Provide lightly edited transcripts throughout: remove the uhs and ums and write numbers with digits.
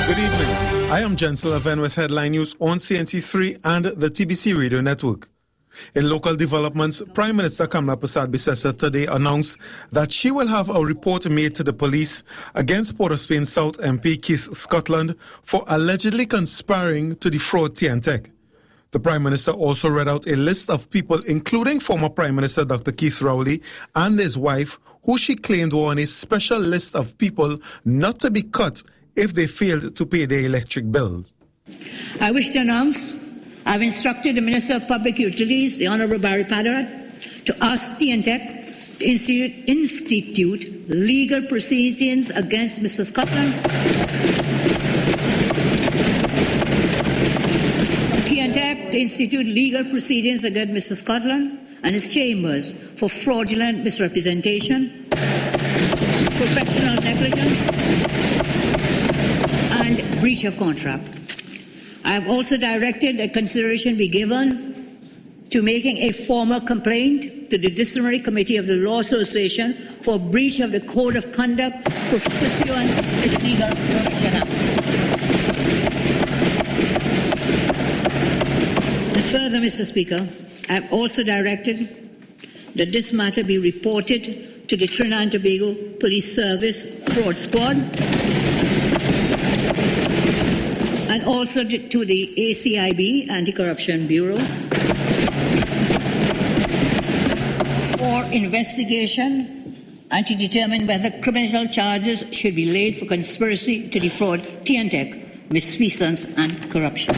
Good evening. I am Jensel Aven with headline news on CNC3 and the TBC Radio Network. In local developments, Prime Minister Kamla Persad-Bissessar today announced that she will have a report made to the police against Port of Spain South MP Keith Scotland for allegedly conspiring to defraud TNTech. The Prime Minister also read out a list of people, including former Prime Minister Dr. Keith Rowley and his wife, who she claimed were on a special list of people not to be cut if they failed to pay their electric bills. I wish to announce I've instructed the Minister of Public Utilities, the Honourable Barry Padarat, to ask TNTech to institute legal proceedings against Mr. Scotland. TNTech to institute legal proceedings against Mr. Scotland and his chambers for fraudulent misrepresentation, professional negligence, and breach of contract. I have also directed that consideration be given to making a formal complaint to the Disciplinary Committee of the Law Association for breach of the Code of Conduct pursuant to the Legal Profession Act. And further, Mr. Speaker, I have also directed that this matter be reported to the Trinidad and Tobago Police Service Fraud Squad and also to the ACIB, Anti-Corruption Bureau, for investigation and to determine whether criminal charges should be laid for conspiracy to defraud TNTech, misfeasance and corruption.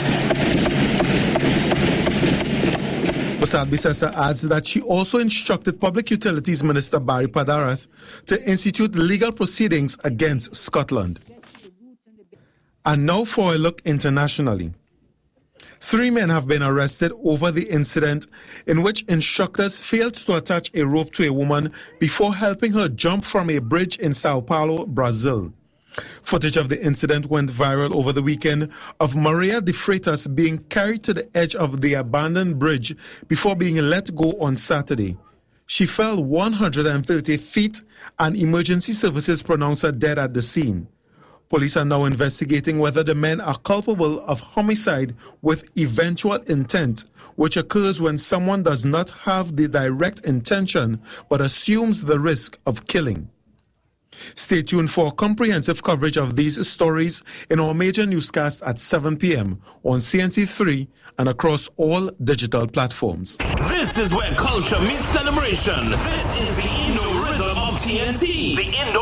Persad-Bissessar adds that she also instructed Public Utilities Minister Barry Padarat to institute legal proceedings against Scotland. And now for a look internationally. 3 men have been arrested over the incident in which instructors failed to attach a rope to a woman before helping her jump from a bridge in Sao Paulo, Brazil. Footage of the incident went viral over the weekend of Maria de Freitas being carried to the edge of the abandoned bridge before being let go on Saturday. She fell 130 feet and emergency services pronounced her dead at the scene. Police are now investigating whether the men are culpable of homicide with eventual intent, which occurs when someone does not have the direct intention but assumes the risk of killing. Stay tuned for comprehensive coverage of these stories in our major newscast at 7 p.m. on CNC3 and across all digital platforms. This is where culture meets celebration. This is the Indo Rhythm of TNT. The Indo